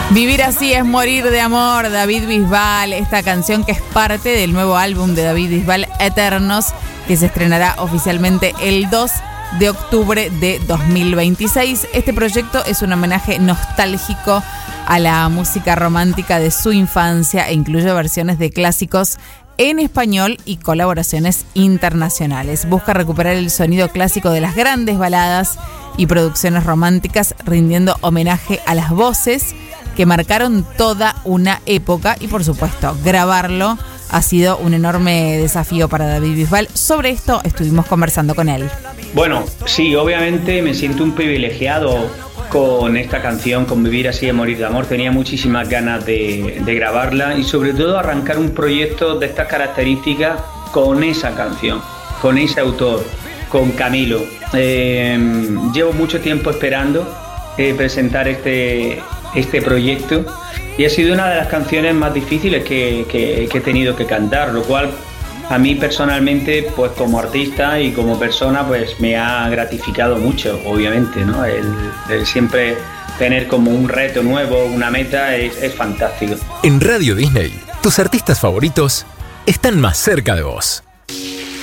Vivir así es morir de amor, David Bisbal, esta canción que es parte del nuevo álbum de David Bisbal, Eternos, que se estrenará oficialmente el 2 de octubre de 2026. Este proyecto es un homenaje nostálgico a la música romántica de su infancia e incluye versiones de clásicos en español y colaboraciones internacionales. Busca recuperar el sonido clásico de las grandes baladas y producciones románticas, rindiendo homenaje a las voces que marcaron toda una época y, por supuesto, grabarlo ha sido un enorme desafío para David Bisbal. Sobre esto estuvimos conversando con él. Bueno, sí, obviamente me siento un privilegiado con esta canción, con Vivir así es morir de amor. Tenía muchísimas ganas de grabarla y sobre todo arrancar un proyecto de estas características con esa canción, con ese autor, con Camilo. Llevo mucho tiempo esperando presentar este proyecto y ha sido una de las canciones más difíciles que he tenido que cantar, lo cual a mí personalmente, pues como artista y como persona, pues me ha gratificado mucho, obviamente, ¿no? El siempre tener como un reto nuevo, una meta, es fantástico. En Radio Disney, tus artistas favoritos están más cerca de vos.